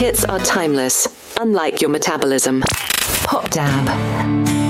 hits are timeless, unlike your metabolism. Pop Dab.